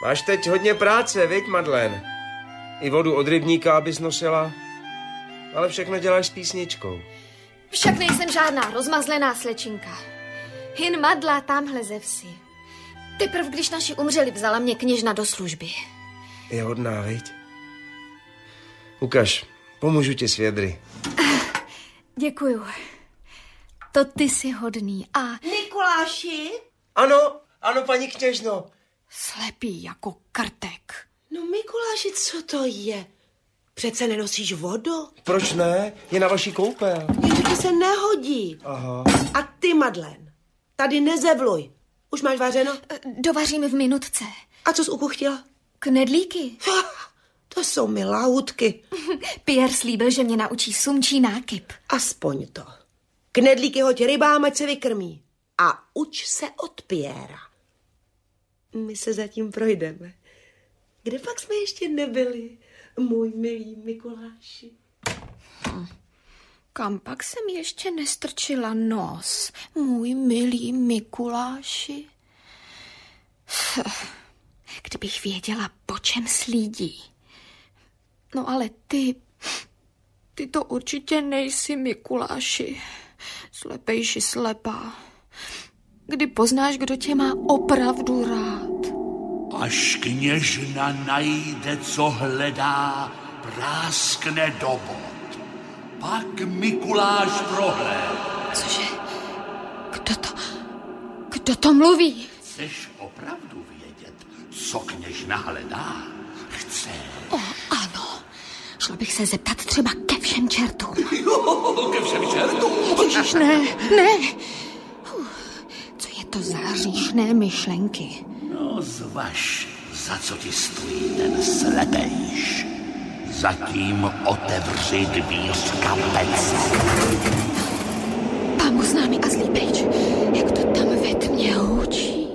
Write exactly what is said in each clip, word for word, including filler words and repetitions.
Máš teď hodně práce, viď, Madlen? I vodu od rybníka, abys nosila. Ale všechno děláš s písničkou. Však nejsem žádná rozmazlená slečinka. Hin Madla tamhle ze vsi. Teprv, když naši umřeli, vzala mě kněžna do služby. Je hodná, viď? Ukaž, pomůžu ti s vědry. Děkuju. To ty jsi hodný a... Mikuláši? Ano, ano, paní kněžno. Slepý jako krtek. No Mikuláši, co to je? Přece nenosíš vodu? Proč ne? Je na vaší koupel. Jenže to se nehodí. Aha. A ty, Madlen, tady nezevluj. Už máš vařeno? Dovařím v minutce. A co jsi ukuchtila? Knedlíky. To jsou mi lahůdky. Pierre slíbil, že mě naučí sumčí nákyp. Aspoň to. Knedlíky hoď rybám, ať se vykrmí. A uč se od Pierra. My se zatím projdeme. Kde pak jsme ještě nebyli, můj milý Mikuláši? Hm. Kam pak jsem ještě nestrčila nos, můj milý Mikuláši? Kdybych věděla, po čem slídí. No ale ty, ty to určitě nejsi, Mikuláši. Slepejši slepá. Kdy poznáš, kdo tě má opravdu rád? Až kněžna najde, co hledá, práskne do bod. Pak Mikuláš prohlédne. Cože? Kdo to, kdo to mluví? Chceš opravdu vědět, co kněžna hledá? Chce. O, ano. Šla bych se zeptat třeba ke všem čertům. Jo, ke všem čertům? Ježiš, ne, ne. Co je to za hříšné myšlenky? No, zvaž, za co ti stojí ten slepejš. Zatím otevři dvíř kapece. Pámu známý a zlý pryč, jak to tam ve tmě houčí.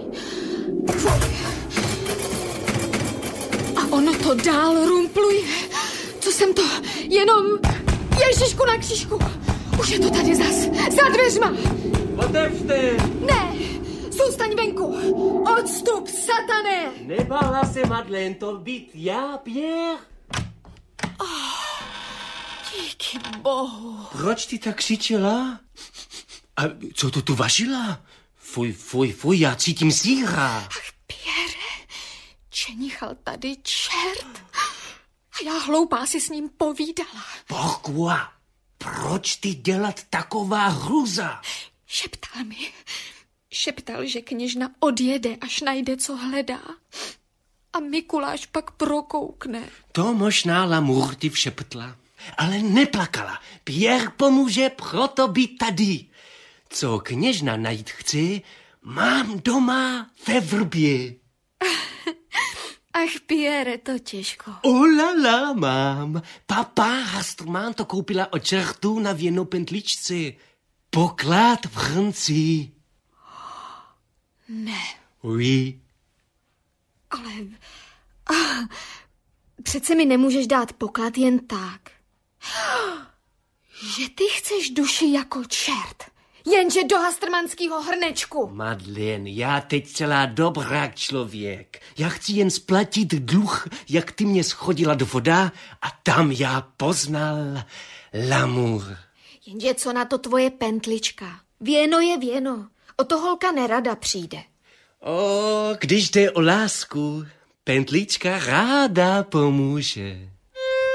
A ono to dál rumpluje. Co jsem to? Jenom Ježišku na křížku. Už je to tady zas, za dveřma. Otevřte! Ne, zůstaň venku. Odstup, satané. Nebála se, Madlen, to být já, Pierre? Oh, díky bohu. Proč ty tak křičela? A co to tu vařila? Fuj, fuj, fuj, já cítím síra. Ach, Pierre, čenichal tady čert. A já hloupá si s ním povídala. Pourquoi? Proč ty dělat taková hruza? Šeptal mi. Šeptal, že kněžna odjede, až najde, co hledá. A Mikuláš pak prokoukne. To možná Lamour ti všeptla, ale neplakala. Pierre pomůže proto být tady. Co kněžna najít chci, mám doma ve vrbě. Ach, Pierre, to těžko. Oh la la, mám. Papa Hastrman to koupila od čertů na věno pentličci. Poklad v hrnci. Ne. Oui. Ale... Ah, přece mi nemůžeš dát poklad jen tak. Že ty chceš duši jako čert. Jenže do hastrmanského hrnečku. Madlen, já teď celá dobrák člověk. Já chci jen splatit dluh, jak ty mě schodila do voda a tam já poznal Lamour. Jenže co na to tvoje pentlička? Věno je věno. O to holka nerada přijde. O, když jde o lásku, pentlička ráda pomůže.